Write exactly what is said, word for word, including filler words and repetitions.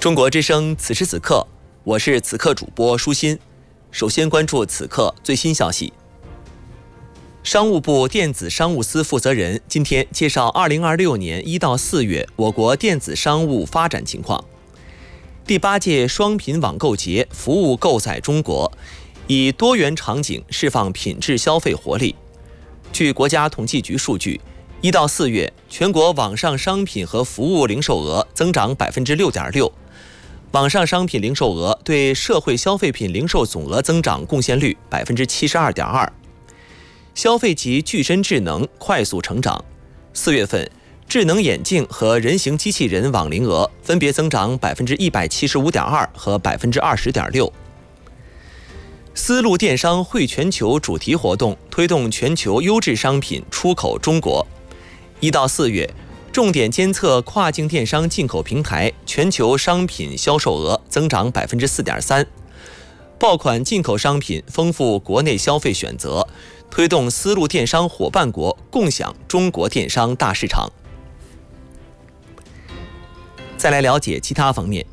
中国之声此时此刻，我是此刻主播舒心。首先关注此刻最新消息。商务部电子商务司负责人今天介绍二零二六年一到四月我国电子商务发展情况。第八届双品网购节服务购载中国，以多元场景释放品质消费活力。据国家统计局数据，一到四月，全国网上商品和服务零售额增长百分之六点六，网上商品零售额对社会消费品零售总额增长贡献率百分之七十二点二。消费级具身智能快速成长，四月份，智能眼镜和人形机器人网零额分别增长百分之一百七十五点二和百分之二十点六。丝路电商汇全球主题活动推动全球优质商品出口中国。一到四月，重点监测跨境电商进口平台全球商品销售额增长百分之四点三。爆款进口商品丰富国内消费选择，推动丝路电商伙伴国共享中国电商大市场。再来了解其他方面。